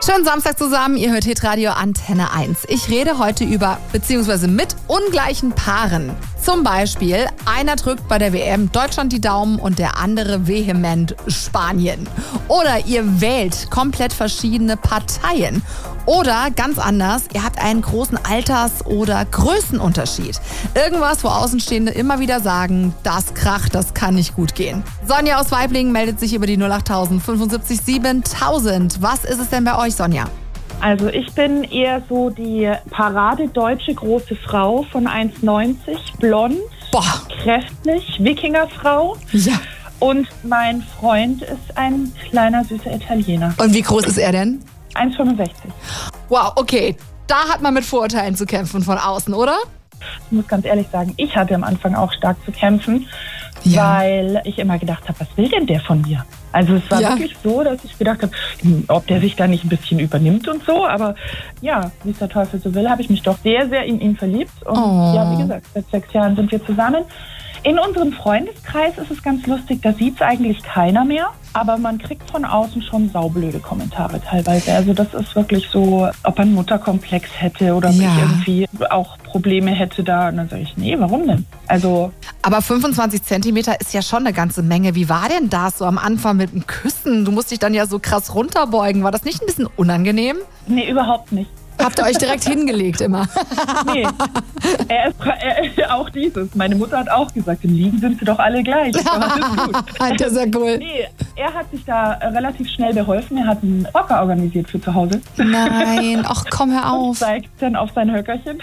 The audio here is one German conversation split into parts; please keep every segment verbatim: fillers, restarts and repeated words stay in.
Schönen Samstag zusammen, ihr hört Hitradio Antenne eins. Ich rede heute über, beziehungsweise mit ungleichen Paaren. Zum Beispiel, einer drückt bei der W M Deutschland die Daumen und der andere vehement Spanien. Oder ihr wählt komplett verschiedene Parteien. Oder ganz anders, ihr habt einen großen Alters- oder Größenunterschied. Irgendwas, wo Außenstehende immer wieder sagen, das kracht, das kann nicht gut gehen. Sonja aus Waiblingen meldet sich über die null acht tausend fünfundsiebzig siebentausend. Was ist es denn bei euch, Sonja? Also ich bin eher so die paradedeutsche große Frau von eins neunzig, blond, Boah. kräftig, Wikingerfrau. Ja. Und mein Freund ist ein kleiner, süßer Italiener. Und wie groß ist er denn? eins fünfundsechzig. Wow, okay. Da hat man mit Vorurteilen zu kämpfen von außen, oder? Ich muss ganz ehrlich sagen, ich hatte am Anfang auch stark zu kämpfen, Ja. weil ich immer gedacht habe, was will denn der von mir? Also es war Ja. wirklich so, dass ich gedacht habe, hm, ob der sich da nicht ein bisschen übernimmt und so. Aber ja, wie es der Teufel so will, habe ich mich doch sehr, sehr in ihn verliebt. Und Oh. ja, wie gesagt, seit sechs Jahren sind wir zusammen. In unserem Freundeskreis ist es ganz lustig, da sieht es eigentlich keiner mehr. Aber man kriegt von außen schon saublöde Kommentare teilweise. Also das ist wirklich so, ob er einen Mutterkomplex hätte oder Ja. mich irgendwie auch Probleme hätte da. Und dann sage ich, nee, warum denn? Also Aber fünfundzwanzig Zentimeter ist ja schon eine ganze Menge. Wie war denn das so am Anfang mit dem Küssen? Du musst dich dann ja so krass runterbeugen. War das nicht ein bisschen unangenehm? nee, überhaupt nicht. Habt ihr euch direkt hingelegt immer? Nee, er ist, er, auch dieses. Meine Mutter hat auch gesagt, im Liegen sind sie doch alle gleich. Aber alles gut. Das ist ja cool. Nee, er hat sich da relativ schnell beholfen. Er hat einen Rocker organisiert für zu Hause. Nein, ach komm, hör Und auf. zeigt dann auf sein Höckerchen.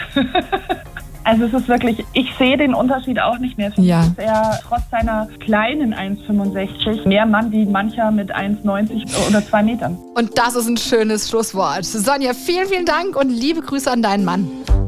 Also es ist wirklich, ich sehe den Unterschied auch nicht mehr. Für Ja. mich ist er trotz seiner kleinen eins fünfundsechzig mehr Mann wie mancher mit eins neunzig oder zwei Metern. Und das ist ein schönes Schlusswort. Sonja, vielen, vielen Dank und liebe Grüße an deinen Mann.